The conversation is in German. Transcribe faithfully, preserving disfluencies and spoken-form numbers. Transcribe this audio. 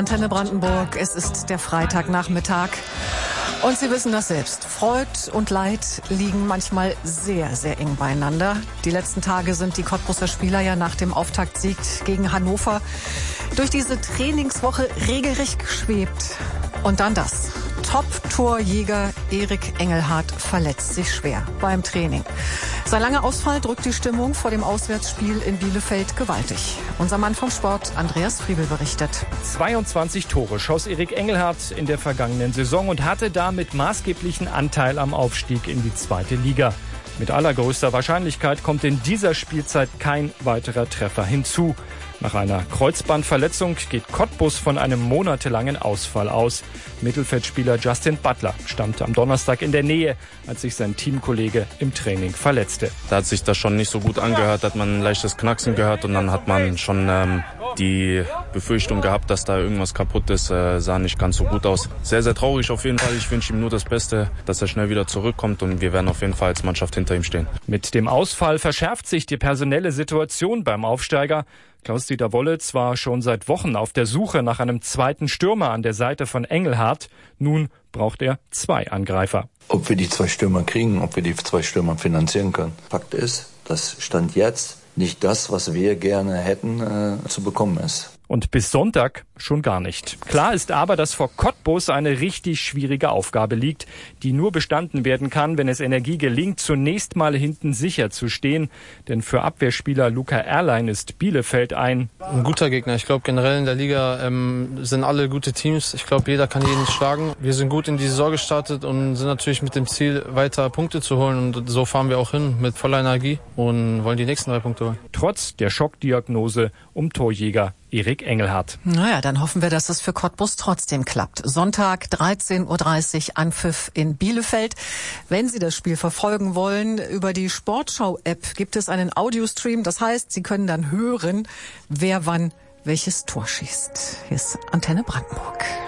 Antenne Brandenburg. Es ist der Freitagnachmittag. Und Sie wissen das selbst. Freud und Leid liegen manchmal sehr, sehr eng beieinander. Die letzten Tage sind die Cottbuser Spieler ja nach dem Auftaktsieg gegen Hannover durch diese Trainingswoche regelrecht geschwebt. Und dann das. Top-Torjäger Erik Engelhardt verletzt sich schwer beim Training. Sein langer Ausfall drückt die Stimmung vor dem Auswärtsspiel in Bielefeld gewaltig. Unser Mann vom Sport, Andreas Friebel, berichtet. zweiundzwanzig Tore schoss Erik Engelhardt in der vergangenen Saison und hatte damit maßgeblichen Anteil am Aufstieg in die zweite Liga. Mit allergrößter Wahrscheinlichkeit kommt in dieser Spielzeit kein weiterer Treffer hinzu. Nach einer Kreuzbandverletzung geht Cottbus von einem monatelangen Ausfall aus. Mittelfeldspieler Justin Butler stand am Donnerstag in der Nähe, als sich sein Teamkollege im Training verletzte. Da hat sich das schon nicht so gut angehört, hat man ein leichtes Knacksen gehört und dann hat man schon ähm, die Befürchtung gehabt, dass da irgendwas kaputt ist. Äh, sah nicht ganz so gut aus. Sehr, sehr traurig auf jeden Fall. Ich wünsche ihm nur das Beste, dass er schnell wieder zurückkommt und wir werden auf jeden Fall als Mannschaft hinter ihm stehen. Mit dem Ausfall verschärft sich die personelle Situation beim Aufsteiger. Klaus-Dieter Wollitz war schon seit Wochen auf der Suche nach einem zweiten Stürmer an der Seite von Engelhardt. Nun braucht er zwei Angreifer. Ob wir die zwei Stürmer kriegen, ob wir die zwei Stürmer finanzieren können. Fakt ist, dass Stand jetzt nicht das, was wir gerne hätten, äh, zu bekommen ist. Und bis Sonntag schon gar nicht. Klar ist aber, dass vor Cottbus eine richtig schwierige Aufgabe liegt, die nur bestanden werden kann, wenn es Energie gelingt, zunächst mal hinten sicher zu stehen. Denn für Abwehrspieler Luca Erlein ist Bielefeld ein ein guter Gegner. Ich glaube, generell in der Liga ähm, sind alle gute Teams. Ich glaube, jeder kann jeden schlagen. Wir sind gut in die Saison gestartet und sind natürlich mit dem Ziel, weiter Punkte zu holen. Und so fahren wir auch hin mit voller Energie und wollen die nächsten drei Punkte holen. Trotz der Schockdiagnose um Torjäger Erik Engelhardt. Naja, dann hoffen wir, dass es für Cottbus trotzdem klappt. Sonntag dreizehn Uhr dreißig Anpfiff in Bielefeld. Wenn Sie das Spiel verfolgen wollen, über die Sportschau-App gibt es einen Audiostream. Das heißt, Sie können dann hören, wer wann welches Tor schießt. Hier ist Antenne Brandenburg.